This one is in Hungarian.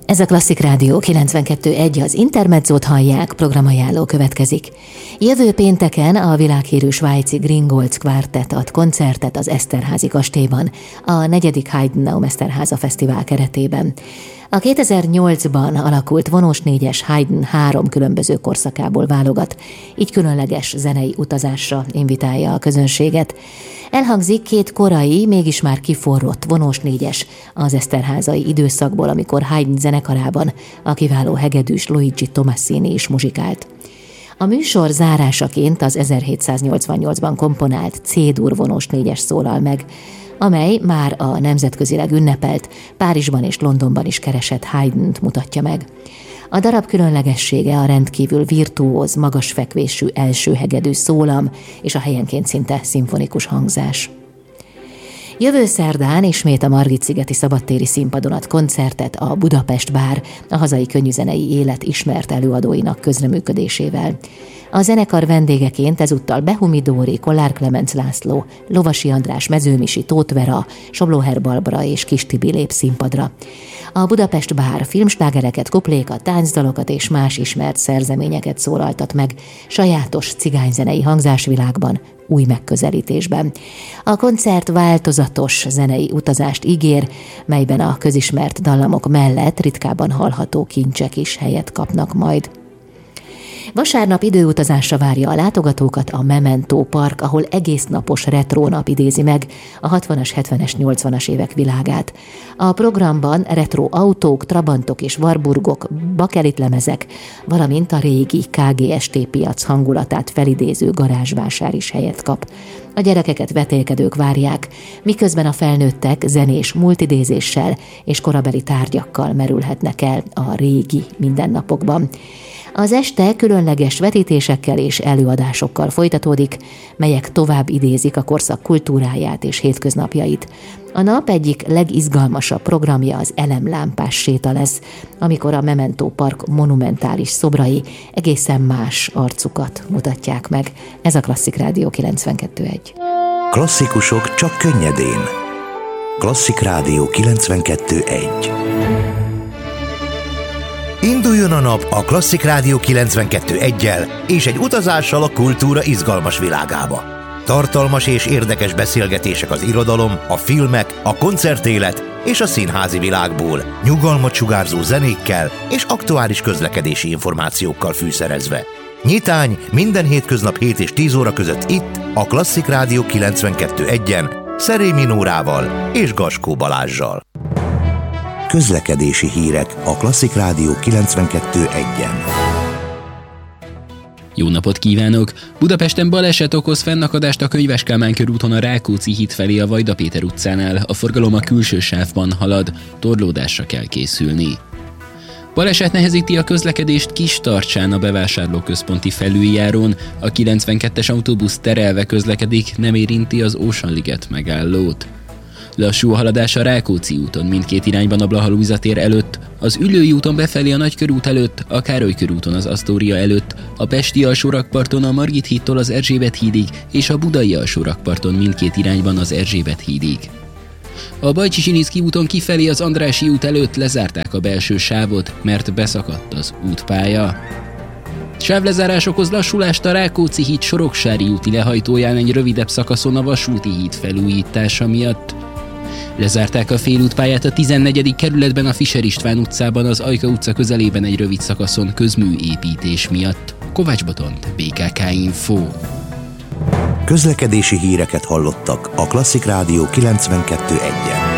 Ez a Klasszik Rádió 92.1, az Intermezzót hallják, programajánló következik. Jövő pénteken a világhírű svájci Gringolds Quartet ad koncertet az Eszterházy kastélyban, a 4. Haydn Eszterháza Fesztivál keretében. A 2008-ban alakult vonós négyes Haydn 3 különböző korszakából válogat, így különleges zenei utazásra invitálja a közönséget. Elhangzik 2 korai, mégis már kiforrott vonós négyes az eszterházai időszakból, amikor Haydn zenekarában a kiváló hegedűs Luigi Tomassini is muzsikált. A műsor zárásaként az 1788-ban komponált C-dur vonós négyes szólal meg, amely már a nemzetközileg ünnepelt, Párizsban és Londonban is keresett Haydnt mutatja meg. A darab különlegessége a rendkívül virtuóz, magasfekvésű első hegedű szólam és a helyenként szinte szimfonikus hangzás. Jövő szerdán ismét a Margit-szigeti szabadtéri színpadon ad koncertet a Budapest Bár, a hazai könnyűzenei élet ismert előadóinak közreműködésével. A zenekar vendégeként ezúttal Behumi Dóri, Kollár Klemenc László, Lovasi András, Mezőmisi, Tóth Vera, Soblóher Barbara és Kis Tibi lép színpadra. A Budapest Bár filmslágereket, kuplékat, táncdalokat és más ismert szerzeményeket szólaltat meg sajátos cigányzenei hangzásvilágban, új megközelítésben. A koncert változatos zenei utazást ígér, melyben a közismert dallamok mellett ritkában hallható kincsek is helyet kapnak majd. Vasárnap időutazásra várja a látogatókat a Memento Park, ahol egész napos retrónap idézi meg a 60-as, 70-es, 80-as évek világát. A programban retro autók, trabantok és warburgok, bakelitlemezek, valamint a régi KGST piac hangulatát felidéző garázsvásár is helyet kap. A gyerekeket vetélkedők várják, miközben a felnőttek zenés multidézéssel és korabeli tárgyakkal merülhetnek el a régi mindennapokban. Az este különleges vetítésekkel és előadásokkal folytatódik, melyek tovább idézik a korszak kultúráját és hétköznapjait. A nap egyik legizgalmasabb programja az elemlámpás séta lesz, amikor a Memento Park monumentális szobrai egészen más arcukat mutatják meg. Ez a Klasszik Rádió 92.1. Klasszikusok csak könnyedén. Klasszik Rádió 92.1. Induljon a nap a Klasszik Rádió 92.1-jel és egy utazással a kultúra izgalmas világába. Tartalmas és érdekes beszélgetések az irodalom, a filmek, a koncertélet és a színházi világból, nyugalmat sugárzó zenékkel és aktuális közlekedési információkkal fűszerezve. Nyitány minden hétköznap 7 és 10 óra között itt, a Klasszik Rádió 92.1-en, Szerémi Nórával és Gaskó Balázssal. Közlekedési hírek a Klasszik Rádió 92.1-en. Jó napot kívánok! Budapesten baleset okoz fennakadást a Könyves Kálmán körúton a Rákóczi híd felé a Vajda Péter utcánál. A forgalom a külső sávban halad, torlódásra kell készülni. Baleset nehezíti a közlekedést Kistarcsán a bevásárlóközponti felüljárón. A 92-es autóbusz terelve közlekedik, nem érinti az Ocean Liget megállót. Lassú a haladás a Rákóczi úton mindkét irányban a Blaha-Lujza tér előtt, az Üllői úton befelé a Nagykörút előtt, a Károly körúton az Asztória előtt, a pesti alsórakparton a Margit hídtól az Erzsébet hídig és a budai alsórakparton mindkét irányban az Erzsébet hídig. A Bajcsy-Zsinicki úton kifelé az Andrássy út előtt lezárták a belső sávot, mert beszakadt az útpálya. Sávlezárás okoz lassulást a Rákóczi híd Soroksári úti lehajtóján egy rövidebb szakaszon a Vasúti híd felújítása miatt. Lezárták a félútpályát a 14. kerületben a Fischer István utcában, az Ajka utca közelében egy rövid szakaszon közműépítés miatt. Kovács Botont, BKK Info. Közlekedési híreket hallottak a Klasszik Rádió 92.1-en.